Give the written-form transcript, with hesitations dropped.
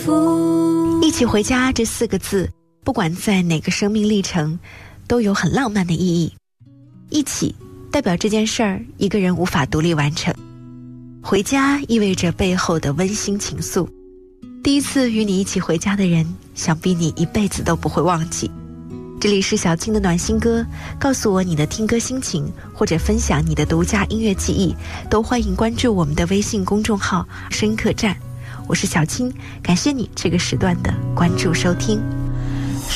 一起回家这4个字，不管在哪个生命历程，都有很浪漫的意义。一起代表这件事儿一个人无法独立完成，回家意味着背后的温馨情愫。第一次与你一起回家的人，想必你一辈子都不会忘记。这里是小青的暖心歌，告诉我你的听歌心情，或者分享你的独家音乐记忆，都欢迎关注我们的微信公众号深客站。我是小青，感谢你这个时段的关注收听。